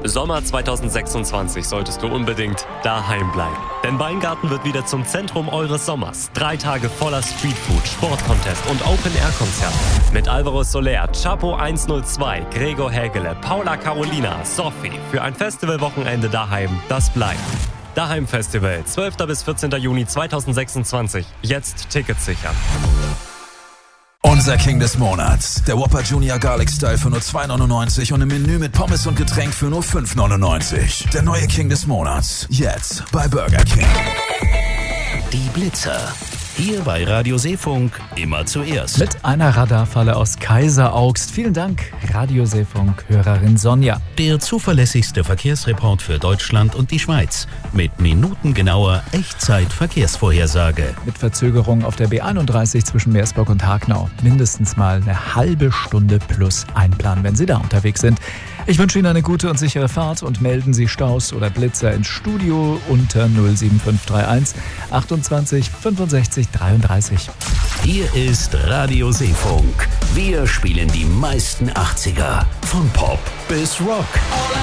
Sommer 2026 solltest du unbedingt daheim bleiben. Denn Weingarten wird wieder zum Zentrum eures Sommers. 3 Tage voller Streetfood, Sportcontest und Open-Air-Konzerte. Mit Alvaro Soler, Chapo 102, Gregor Hägele, Paula Carolina, Sophie. Für ein Festivalwochenende daheim, das bleibt. Daheim Festival, 12. bis 14. Juni 2026. Jetzt Tickets sichern. Unser King des Monats. Der Whopper Junior Garlic Style für nur 2,99 und im Menü mit Pommes und Getränk für nur 5,99. Der neue King des Monats. Jetzt bei Burger King. Die Blitzer. Hier bei Radio Seefunk immer zuerst. Mit einer Radarfalle aus Kaiseraugst. Vielen Dank, Radio Seefunk-Hörerin Sonja. Der zuverlässigste Verkehrsreport für Deutschland und die Schweiz. Mit minutengenauer Echtzeit-Verkehrsvorhersage. Mit Verzögerung auf der B31 zwischen Meersburg und Hagenau. Mindestens mal eine halbe Stunde plus einplanen, wenn Sie da unterwegs sind. Ich wünsche Ihnen eine gute und sichere Fahrt und melden Sie Staus oder Blitzer ins Studio unter 07531 28 65 33. Hier ist Radio Seefunk. Wir spielen die meisten 80er. Von Pop bis Rock.